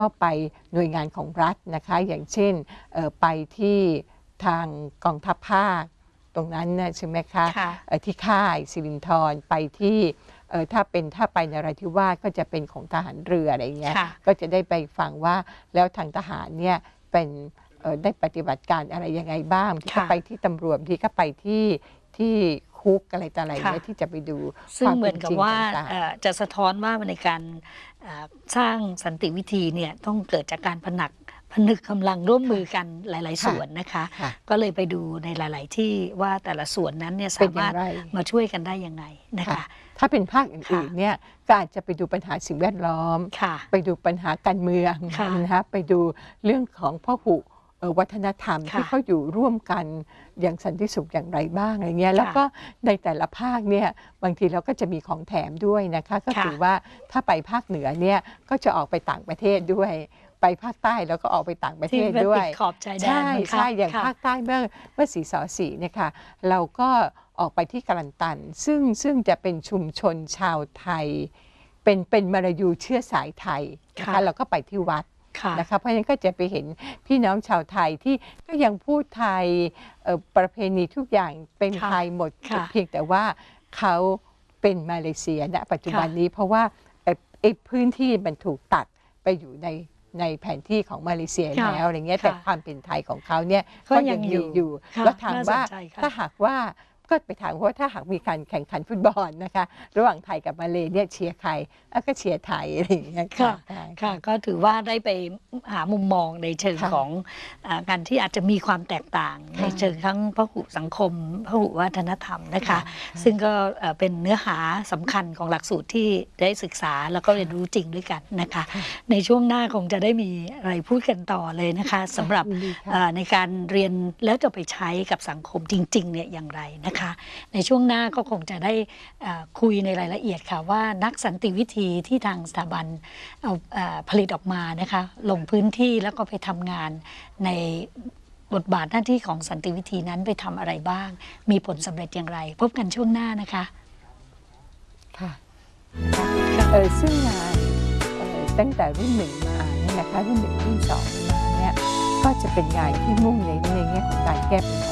ก็ไปหน่วยงานของรัฐนะคะอย่างเช่นไปที่ทางกองทัพภาคตรงนั้นนะใช่ไหมคะที่ค่ายสิรินธรไปที่ถ้าไปนราธิวาสก็จะเป็นของทหารเรืออะไรเงี้ยก็จะได้ไปฟังว่าแล้วทางทหารเนี่ยเป็นได้ปฏิบัติการอะไรยังไงบ้างที่ก็ไปที่ตำรวจที่ก็ไปที่คุกอะไรต่ออะไรเนี่ยที่จะไปดูซึ่งเหมือนกับว่าจะสะท้อนว่าในการสร้างสันติวิธีเนี่ยต้องเกิดจากการผนึกกำลังร่วมมือกันหลายๆส่วนนะคะก็เลยไปดูในหลายๆที่ว่าแต่ละส่วนนั้นเนี่ยสามารถมาช่วยกันได้ยังไงนะคะถ้าเป็นภาคอื่นๆเนี่ยก็อาจจะไปดูปัญหาสิ่งแวดล้อมไปดูปัญหาการเมืองนะคะไปดูเรื่องของพหุวัฒนธรรมที่เขาอยู่ร่วมกันอย่างสันติสุขอย่างไรบ้างอะไรเงี้ยแล้วก็ในแต่ละภาคเนี่ยบางทีเราก็จะมีของแถมด้วยนะคะก็คือว่าถ้าไปภาคเหนือเนี่ยก็จะออกไปต่างประเทศด้วยไปภาคใต้แล้วก็ออกไปต่างประเทศด้วยใช่อย่างภาคใต้เมื่อศรีสอศรีเนี่ยค่ะเราก็ออกไปที่กะลันตันซึ่งจะเป็นชุมชนชาวไทยเป็นมลายูเชื้อสายไทยนะคะเราก็ไปที่วัดนะคะเพราะฉะนั้นก็จะไปเห็นพี่น้องชาวไทยที่ก็ยังพูดไทยประเพณีทุกอย่างเป็นไทยหมดเพียงแต่ว่าเขาเป็นมาเลเซียณปัจจุบันนี้เพราะว่าพื้นที่มันถูกตัดไปอยู่ในแผนที่ของมาเลเซียแล้วอะไรเงี้ยแต่ความเป็นไทยของเขาเนี่ยก็ยังอยู่แล้วถามว่าถ้าหากว่าก็ไปถามว่าถ้าหากมีการแข่งขันฟุตบอลนะคะระหว่างไทยกับมาเลเนี่ยเชียร์ใครก็เชียร์ไทยอะไรอย่างเงี้ยค่ะก็ถือว่าได้ไปหามุมมองในเชิงของการที่อาจจะมีความแตกต่างในเชิงทั้งพหุสังคมพหุวัฒนธรรมนะคะซึ่งก็เป็นเนื้อหาสำคัญของหลักสูตรที่ได้ศึกษาแล้วก็เรียนรู้จริงด้วยกันนะคะในช่วงหน้าคงจะได้มีอะไรพูดกันต่อเลยนะคะสำหรับในการเรียนแล้วจะไปใช้กับสังคมจริงๆเนี่ยอย่างไรนะคะในช่วงหน้าก็คงจะได้คุยในรายละเอียดค่ะว่านักสันติวิธีที่ทางสถาบันผลิตออกมานะคะลงพื้นที่แล้วก็ไปทำงานในบทบาทหน้าที่ของสันติวิธีนั้นไปทำอะไรบ้างมีผลสำเร็จอย่างไรพบกันช่วงหน้านะคะค่ะซึ่งงานตั้งแต่รุ่นหนึ่งมาเนี่ยนะคะรุ่นหนึ่งรุ่นสองมาเนี่ยก็จะเป็นงานที่มุ่งในแง่ของการแก้ปัญหา